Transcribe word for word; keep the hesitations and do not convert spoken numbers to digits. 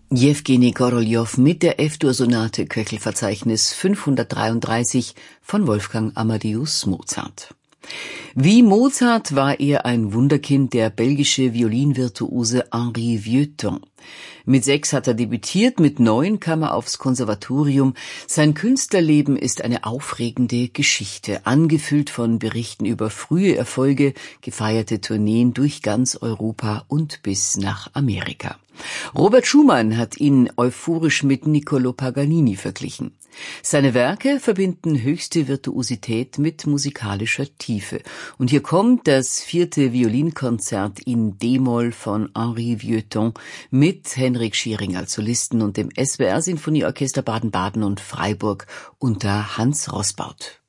Jewgeni Koroljow mit der F-Dur-Sonate Köchelverzeichnis fünfhundertdreiunddreißig von Wolfgang Amadeus Mozart. Wie Mozart war er ein Wunderkind, der belgische Violinvirtuose Henri Vieuxtemps. Mit sechs hat er debütiert, mit neun kam er aufs Konservatorium. Sein Künstlerleben ist eine aufregende Geschichte, angefüllt von Berichten über frühe Erfolge, gefeierte Tourneen durch ganz Europa und bis nach Amerika. Robert Schumann hat ihn euphorisch mit Niccolò Paganini verglichen. Seine Werke verbinden höchste Virtuosität mit musikalischer Tiefe. Und hier kommt das vierte Violinkonzert in D-Moll von Henri Vieuxtemps mit Henrik Schiering als Solisten und dem S W R Sinfonieorchester Baden-Baden und Freiburg unter Hans Rossbaut.